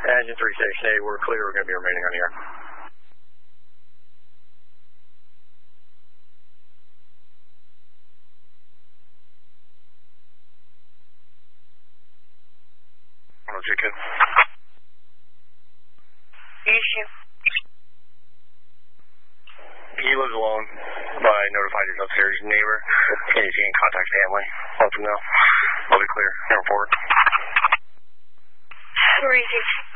Engine 3 station 8, we're clear. We're going to be remaining on the air. Hello, Chicken. Issue. He lives alone, but I notified his upstairs neighbor. And if he can contact family, let them know. I'll be clear. Report. Where is he?